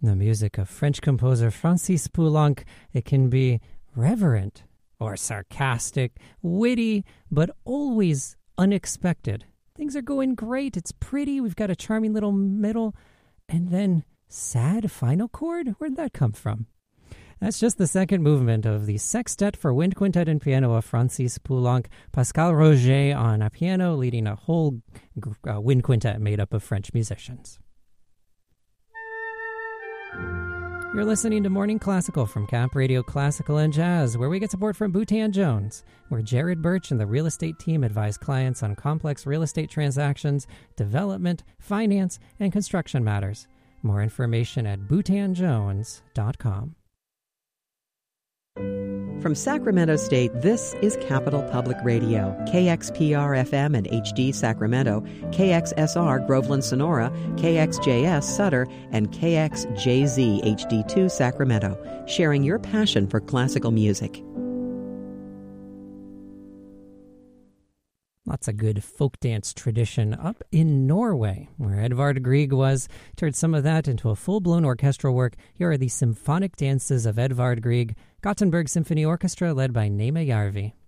The music of French composer Francis Poulenc, it can be reverent or sarcastic, witty, but always unexpected. Things are going great, it's pretty, we've got a charming little middle, and then sad final chord? Where'd that come from? That's just the second movement of the Sextet for Wind Quintet and Piano of Francis Poulenc. Pascal Roger on a piano, leading a whole wind quintet made up of French musicians. You're listening to Morning Classical from Cap Radio Classical and Jazz, where we get support from Boutan Jones, where Jared Birch and the real estate team advise clients on complex real estate transactions, development, finance, and construction matters. More information at boutanjones.com. From Sacramento State, this is Capital Public Radio, KXPR-FM and HD Sacramento, KXSR Groveland Sonora, KXJS Sutter, and KXJZ HD2 Sacramento, sharing your passion for classical music. Lots of good folk dance tradition up in Norway, where Edvard Grieg was. Turned some of that into a full-blown orchestral work. Here are the symphonic dances of Edvard Grieg, Gothenburg Symphony Orchestra led by Nema Järvi.